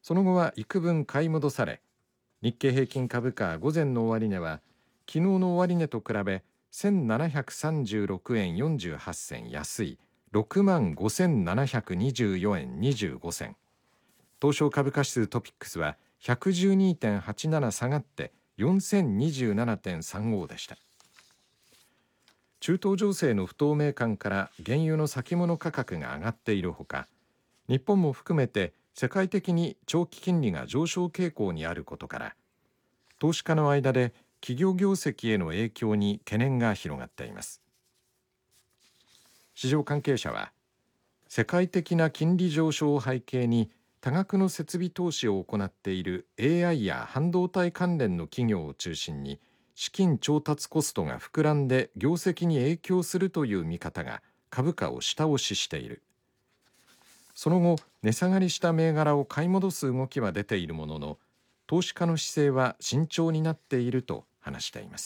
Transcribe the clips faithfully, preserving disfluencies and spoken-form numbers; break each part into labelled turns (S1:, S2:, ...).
S1: その後は幾分買い戻され、日経平均株価午前の終値は昨日の終値と比べせんななひゃくさんじゅうろくえんよんじゅうはち銭安い ろくまんごせんななひゃくにじゅうよんえんにじゅうご銭、東証株価指数トピックスは ひゃくじゅうにてんはちなな 下がってよんせんにじゅうななてんさんご でした。中東情勢の不透明感から原油の先物価格が上がっているほか、日本も含めて世界的に長期金利が上昇傾向にあることから、投資家の間で企業業績への影響に懸念が広がっています。市場関係者は、世界的な金利上昇を背景に多額の設備投資を行っている エーアイ や半導体関連の企業を中心に資金調達コストが膨らんで業績に影響するという見方が株価を下押ししている。その後、値下がりした銘柄を買い戻す動きは出ているものの、投資家の姿勢は慎重になっていると話しています。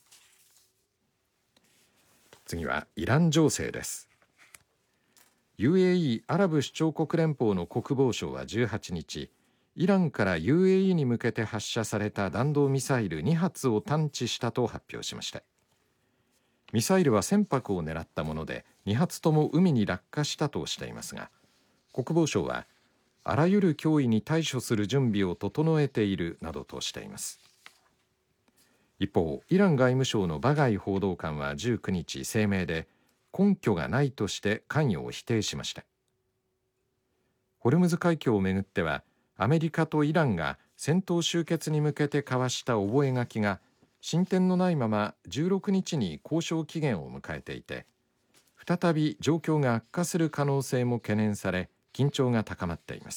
S1: 次はイラン情勢です。ユーエーイー アラブ首長国連邦の国防省はじゅうはちにち、イランから ユーエーイー に向けて発射された弾道ミサイルに発を探知したと発表しました。ミサイルは船舶を狙ったもので、に発とも海に落下したとしていますが、国防省はあらゆる脅威に対処する準備を整えているなどとしています。一方、イラン外務省のバガイ報道官はじゅうくにち声明で、根拠がないとして関与を否定しました。ホルムズ海峡をめぐっては、アメリカとイランが戦闘終結に向けて交わした覚書が進展のないままじゅうろくにちに交渉期限を迎えていて、再び状況が悪化する可能性も懸念され、緊張が高まっています。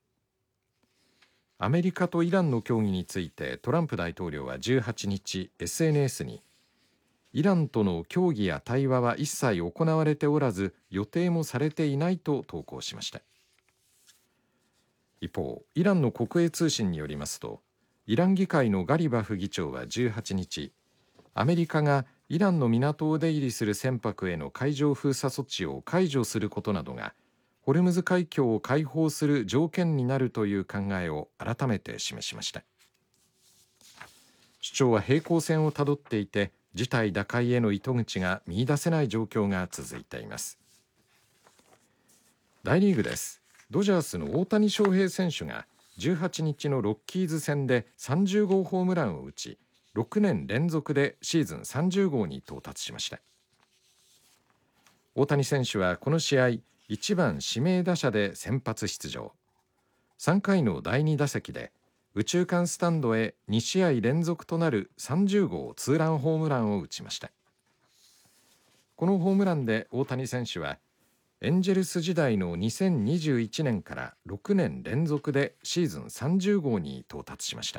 S1: アメリカとイランの協議についてトランプ大統領はじゅうはちにち エスエヌエス に、イランとの協議や対話は一切行われておらず、予定もされていないと投稿しました。一方、イランの国営通信によりますと、イラン議会のガリバフ議長はじゅうはちにち、アメリカがイランの港を出入りする船舶への海上封鎖措置を解除することなどが、ホルムズ海峡を開放する条件になるという考えを改めて示しました。主張は平行線をたどっていて、事態打開への糸口が見出せない状況が続いています。大リーグです。ドジャースの大谷翔平選手がじゅうはちにちのロッキーズ戦でさんじゅうごうホームランを打ち、ろくねん連続でシーズンさんじゅうごうに到達しました。大谷選手はこの試合いちばん指名打者で先発出場。さんかいのだいに打席で右中間スタンドへにしあい連続となるさんじゅうごうツーランホームランを打ちました。このホームランで大谷選手はエンジェルス時代のにせんにじゅういちねんからろくねん連続でシーズンさんじゅうごうに到達しました。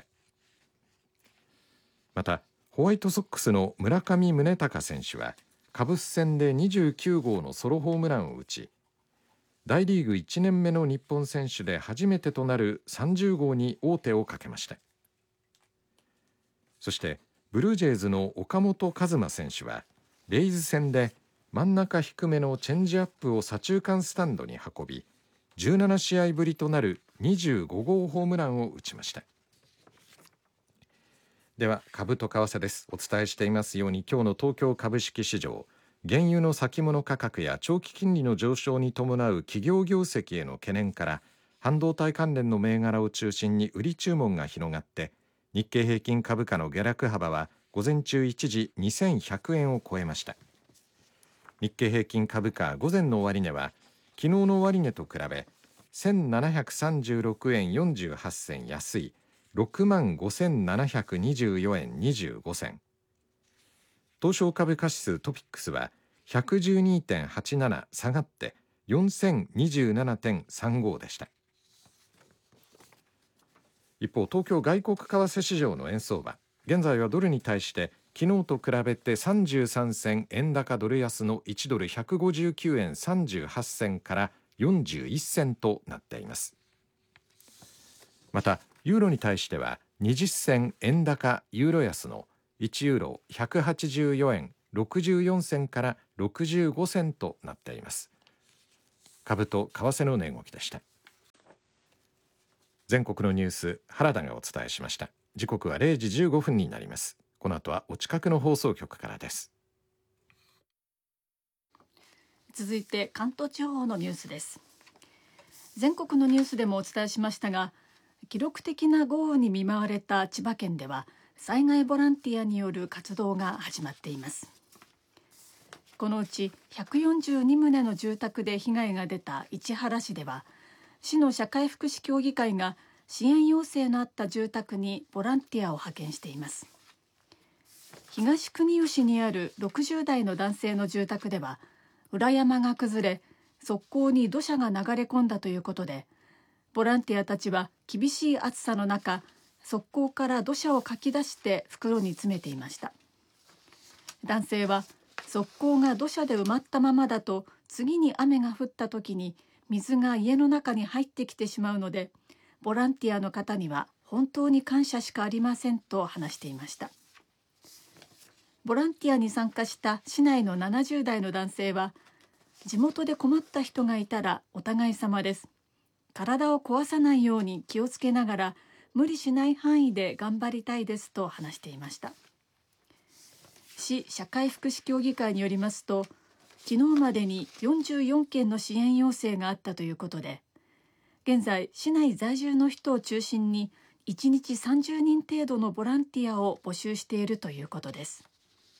S1: またホワイトソックスの村上宗隆選手はカブス戦でにじゅうきゅうごうのソロホームランを打ち、大リーグいちねんめの日本選手で初めてとなるさんじゅうごうに王手をかけました。そしてブルージェイズの岡本和真選手はレイズ戦で真ん中低めのチェンジアップを左中間スタンドに運び、じゅうななしあいぶりとなるにじゅうごごうホームランを打ちました。では株と為替です。お伝えしていますように、今日の東京株式市場、原油の先物価格や長期金利の上昇に伴う企業業績への懸念から半導体関連の銘柄を中心に売り注文が広がって、日経平均株価の下落幅は午前中一時にせんひゃくえんを超えました。日経平均株価午前の終値は昨日の終値と比べせんななひゃくさんじゅうろくえんよんじゅうはち銭安い ろくまんごせんななひゃくにじゅうよんえんにじゅうご銭、東証株価指数トピックスは ひゃくじゅうにてんはちなな 下がってよんせんにじゅうななてんさんご でした。一方、東京外国為替市場の円相場、現在はドルに対して昨日と比べてさんじゅうさん銭円高ドル安のいちドルひゃくごじゅうきゅうえんさんじゅうはち銭からよんじゅういっ銭となっています。またユーロに対してはにじゅっ銭円高ユーロ安のいちユーロひゃくはちじゅうよえんろくじゅうよん銭からろくじゅうご銭となっています。株と為替の値動きでした。 全国のニュース、原田がお伝えしました。時刻はれいじじゅうごふんになります。この後はお近くの放送局からです。
S2: 続いて関東地方のニュースです。全国のニュースでもお伝えしましたが、記録的な豪雨に見舞われた千葉県では災害ボランティアによる活動が始まっています。このうちひゃくよんじゅうにとうの住宅で被害が出た市原市では、市の社会福祉協議会が支援要請のあった住宅にボランティアを派遣しています。東国吉にあるろくじゅうだいの男性の住宅では、裏山が崩れ側溝に土砂が流れ込んだということで、ボランティアたちは厳しい暑さの中、側溝から土砂をかき出して袋に詰めていました。男性は、側溝が土砂で埋まったままだと次に雨が降った時に水が家の中に入ってきてしまうので、ボランティアの方には本当に感謝しかありませんと話していました。ボランティアに参加した市内のななじゅうだいの男性は、地元で困った人がいたらお互い様です。体を壊さないように気をつけながら無理しない範囲で頑張りたいですと話していました。市社会福祉協議会によりますと、昨日までによんじゅうよんけんの支援要請があったということで、現在市内在住の人を中心にいちにちさんじゅうにん程度のボランティアを募集しているということです。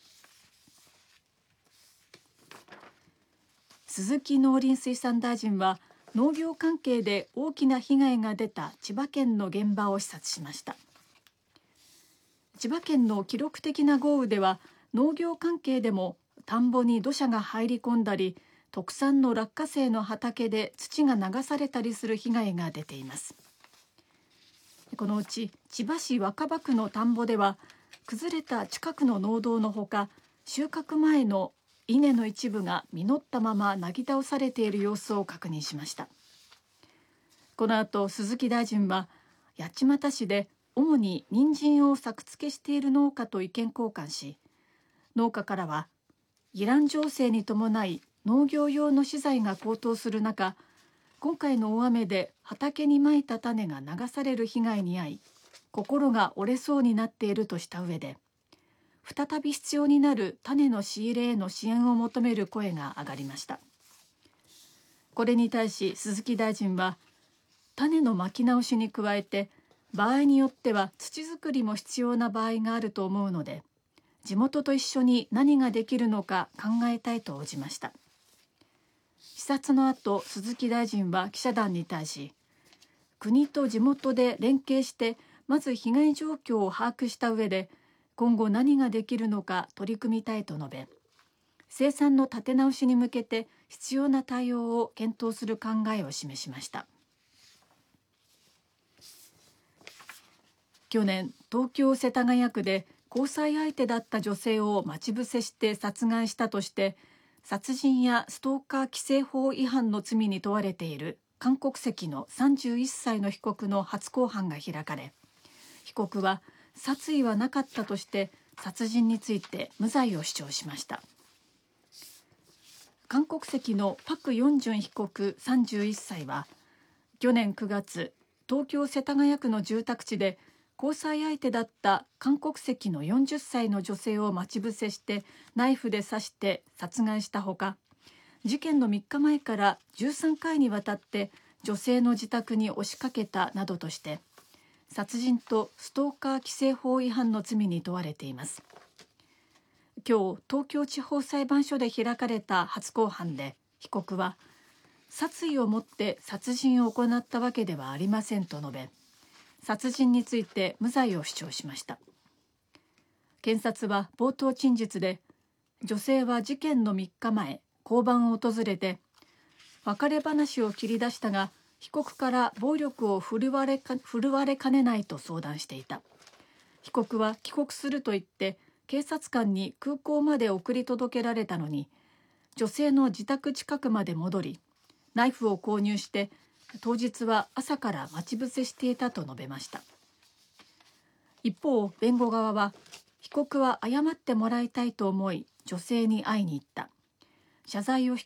S2: 鈴木農林水産大臣は、農業関係で大きな被害が出た千葉県の現場を視察しました。千葉県の記録的な豪雨では、農業関係でも田んぼに土砂が入り込んだり、特産の落花生の畑で土が流されたりする被害が出ています。このうち千葉市若葉区の田んぼでは、崩れた近くの農道のほか、収穫前の稲の一部が実ったままなぎ倒されている様子を確認しました。この後、鈴木大臣は八街市で主に人参を作付けしている農家と意見交換し、農家からはイラン情勢に伴い農業用の資材が高騰する中、今回の大雨で畑にまいた種が流される被害に遭い、心が折れそうになっているとした上で、再び必要になる種の仕入れへの支援を求める声が上がりました。これに対し鈴木大臣は、種のまき直しに加えて場合によっては土作りも必要な場合があると思うので、地元と一緒に何ができるのか考えたいと応じました。視察の後、鈴木大臣は記者団に対し、国と地元で連携してまず被害状況を把握した上で、今後何ができるのか取り組みたいと述べ、生産の立て直しに向けて必要な対応を検討する考えを示しました。去年、東京世田谷区で交際相手だった女性を待ち伏せして殺害したとして、殺人やストーカー規制法違反の罪に問われている韓国籍のさんじゅういっさいの被告の初公判が開かれ、被告は殺意はなかったとして殺人について無罪を主張しました。韓国籍のパク・ヨンジュン被告さんじゅういっさいは、去年くがつ、東京世田谷区の住宅地で交際相手だった韓国籍のよんじゅっさいの女性を待ち伏せしてナイフで刺して殺害したほか、事件のみっかまえからじゅうさんかいにわたって女性の自宅に押しかけたなどとして、殺人とストーカー規制法違反の罪に問われています。今日、東京地方裁判所で開かれた初公判で、被告は殺意を持って殺人を行ったわけではありませんと述べ、殺人について無罪を主張しました。検察は冒頭陳述で、女性は事件のみっかまえ、交番を訪れて別れ話を切り出したが、被告から暴力を振るわれか、振るわれかねないと相談していた。被告は帰国すると言って警察官に空港まで送り届けられたのに、女性の自宅近くまで戻り、ナイフを購入して当日は朝から待ち伏せしていたと述べました。一方、弁護側は、被告は謝ってもらいたいと思い女性に会いに行った。謝罪を引